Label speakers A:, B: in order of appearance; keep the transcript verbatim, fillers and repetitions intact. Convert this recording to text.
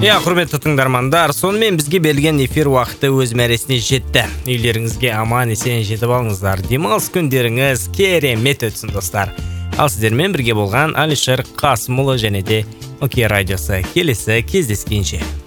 A: Иә, құрметті тыңдармандар, сонымен бізге берілген эфир уақыты өз мәресіне жетті. Үйлеріңізге аман есен жетіп алыңыздар. Демалыс күндеріңіз керемет өтсін, достар. Ал сіздермен бірге болған Алишер Қасымұлы және де Оке радиосы. Келесі кездескенше.